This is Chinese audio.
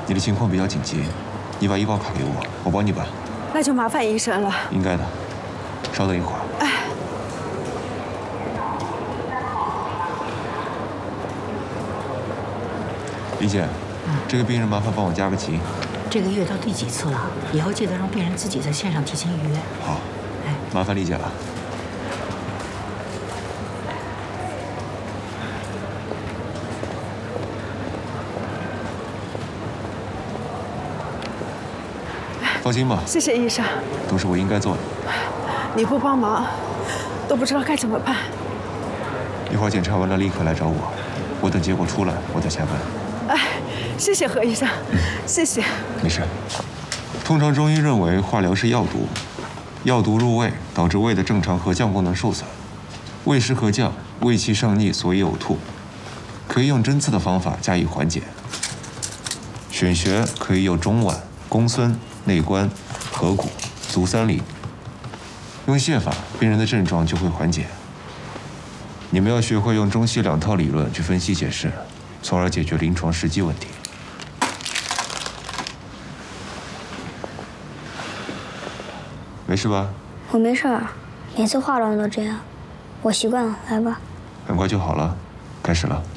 你的情况比较紧急，你把医保卡给我，我帮你办。 那就麻烦医生了。 应该的，稍等一会儿。 哎， 李姐，这个病人麻烦帮我加个急。 这个月到第几次了？以后记得让病人自己在线上提前预约。 好，麻烦李姐了。 放心吧， 谢谢医生， 都是我应该做的。 你不帮忙，都不知道该怎么办。 一会儿检查完了立刻来找我，我等结果出来我再下班。 哎，谢谢何医生，谢谢。 没事。通常中医认为化疗是药毒，药毒入胃导致胃的正常合降功能受损，胃湿合降，胃气上逆，所以呕吐，可以用针刺的方法加以缓解。选穴可以有中脘、公孙。 内关、合谷、足三里，用泻法，病人的症状就会缓解。你们要学会用中西两套理论去分析解释，从而解决临床实际问题。没事吧？ 我没事儿，每次化疗都这样，我习惯了。来吧。 很快就好了，开始了。